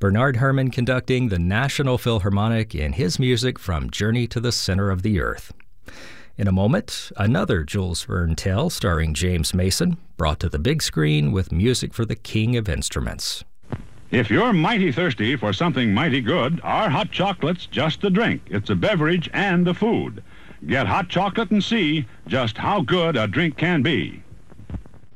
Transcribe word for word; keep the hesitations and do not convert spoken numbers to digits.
Bernard Herrmann conducting the National Philharmonic in his music from Journey to the Center of the Earth. In a moment, another Jules Verne tale starring James Mason, brought to the big screen with music for the king of instruments. If you're mighty thirsty for something mighty good, our hot chocolate's just a drink. It's a beverage and a food. Get hot chocolate and see just how good a drink can be.